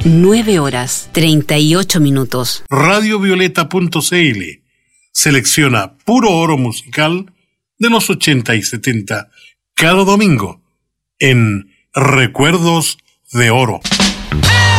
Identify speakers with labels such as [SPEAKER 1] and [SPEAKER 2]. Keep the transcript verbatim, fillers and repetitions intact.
[SPEAKER 1] nueve horas, treinta y ocho minutos.
[SPEAKER 2] radio violeta punto c l selecciona puro oro musical de los ochenta y setenta cada domingo en Recuerdos de Oro.